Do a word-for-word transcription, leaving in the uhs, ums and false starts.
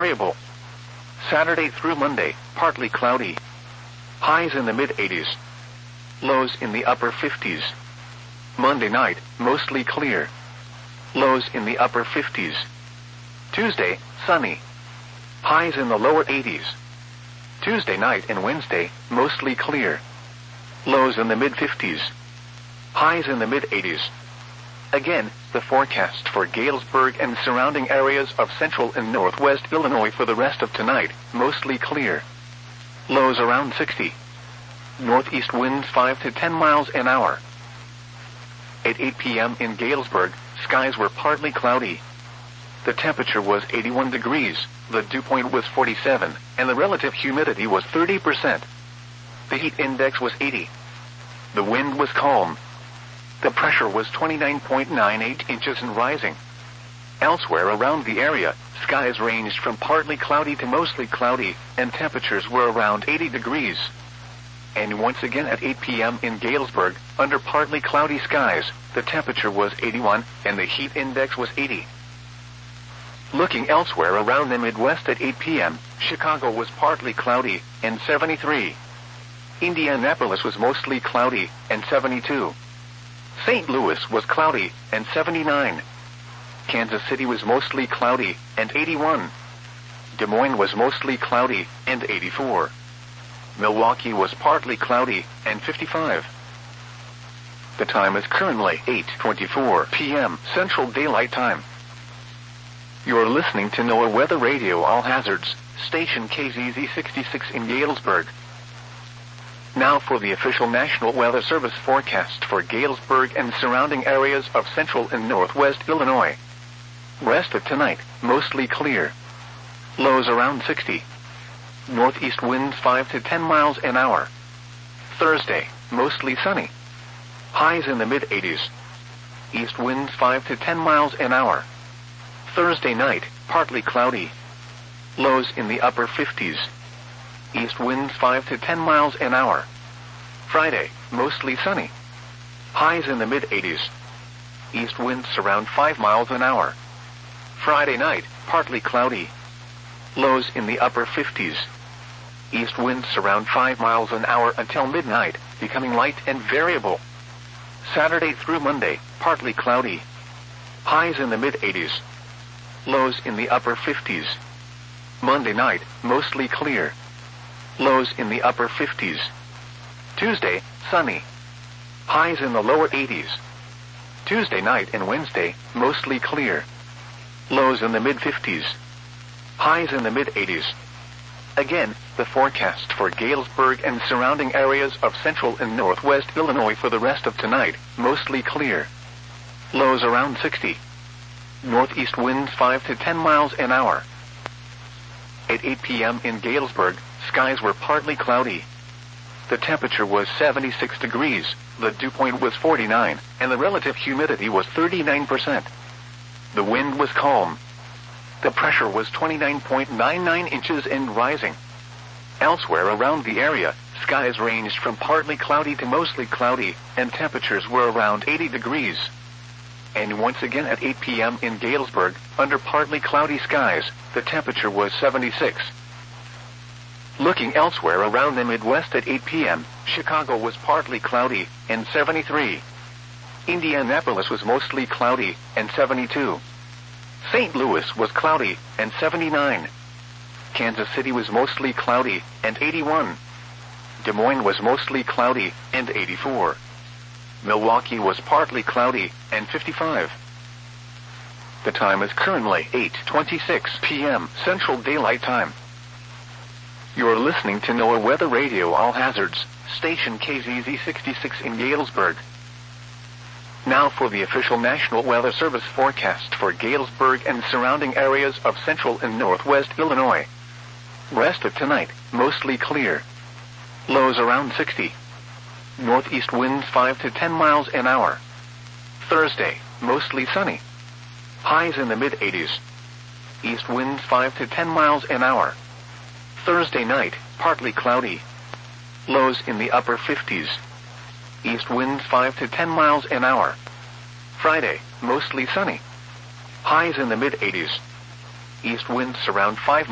variable. Saturday through Monday, partly cloudy. Highs in the mid eighties. Lows in the upper fifties. Monday night, mostly clear. Lows in the upper fifties. Tuesday, sunny. Highs in the lower eighties. Tuesday night and Wednesday, mostly clear. Lows in the mid fifties. Highs in the mid eighties. Again, the forecast for Galesburg and surrounding areas of central and northwest Illinois for the rest of tonight, mostly clear. Lows around sixty. Northeast winds five to ten miles an hour. At eight p.m. in Galesburg, skies were partly cloudy. The temperature was eighty-one degrees, the dew point was forty-seven, and the relative humidity was thirty percent. The heat index was eighty. The wind was calm. The pressure was twenty-nine point nine eight inches and rising. Elsewhere around the area, skies ranged from partly cloudy to mostly cloudy, and temperatures were around eighty degrees. And once again at eight p.m. in Galesburg, under partly cloudy skies, the temperature was eighty-one, and the heat index was eighty. Looking elsewhere around the Midwest at eight p.m., Chicago was partly cloudy, and seventy-three. Indianapolis was mostly cloudy, and seventy-two. Saint Louis was cloudy, and seventy-nine. Kansas City was mostly cloudy, and eighty-one. Des Moines was mostly cloudy, and eighty-four. Milwaukee was partly cloudy, and fifty-five. The time is currently eight twenty-four p.m. Central Daylight Time. You're listening to NOAA Weather Radio All Hazards, station K Z Z sixty-six in Galesburg. Now for the official National Weather Service forecast for Galesburg and surrounding areas of central and northwest Illinois. Rest of tonight, mostly clear. Lows around sixty. Northeast winds five to ten miles an hour. Thursday, mostly sunny. Highs in the mid eighties. East winds five to ten miles an hour. Thursday night, partly cloudy. Lows in the upper fifties. East winds five to ten miles an hour. Friday, mostly sunny. Highs in the mid eighties. East winds around five miles an hour. Friday night, partly cloudy. Lows in the upper fifties. East winds around five miles an hour until midnight, becoming light and variable. Saturday through Monday, partly cloudy. Highs in the mid eighties. Lows in the upper fifties. Monday night, mostly clear. Lows in the upper fifties. Tuesday, sunny. Highs in the lower eighties. Tuesday night and Wednesday, mostly clear. Lows in the mid fifties. Highs in the mid eighties. Again, the forecast for Galesburg and surrounding areas of central and northwest Illinois for the rest of tonight, mostly clear. Lows around sixty. Northeast winds five to ten miles an hour. At eight p.m. in Galesburg, skies were partly cloudy. The temperature was seventy-six degrees, the dew point was forty-nine, and the relative humidity was thirty-nine percent. The wind was calm. The pressure was twenty-nine point nine nine inches and rising. Elsewhere around the area, skies ranged from partly cloudy to mostly cloudy, and temperatures were around eighty degrees. And once again at eight p.m. in Galesburg, under partly cloudy skies, the temperature was seventy-six. Looking elsewhere around the Midwest at eight p.m., Chicago was partly cloudy, and seventy-three. Indianapolis was mostly cloudy, and seventy-two. Saint Louis was cloudy, and seventy-nine. Kansas City was mostly cloudy, and eighty-one. Des Moines was mostly cloudy, and eighty-four. Milwaukee was partly cloudy, and fifty-five. The time is currently eight twenty-six p.m. Central Daylight Time. You're listening to NOAA Weather Radio All Hazards, station K Z Z sixty-six in Galesburg. Now for the official National Weather Service forecast for Galesburg and surrounding areas of central and northwest Illinois. Rest of tonight, mostly clear. Lows around sixty. Northeast winds five to ten miles an hour. Thursday, mostly sunny. Highs in the mid eighties. East winds five to ten miles an hour. Thursday night, partly cloudy. Lows in the upper fifties. East winds five to ten miles an hour. Friday, mostly sunny. Highs in the mid eighties. East winds around five